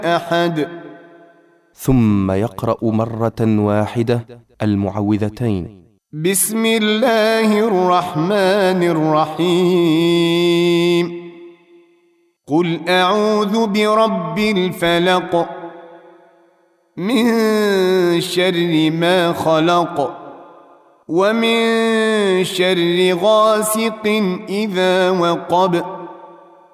أحد. ثم يقرأ مرة واحدة المعوذتين: بسم الله الرحمن الرحيم. قل أعوذ برب الفلق، من شر ما خلق، ومن شر غاسق إذا وقب.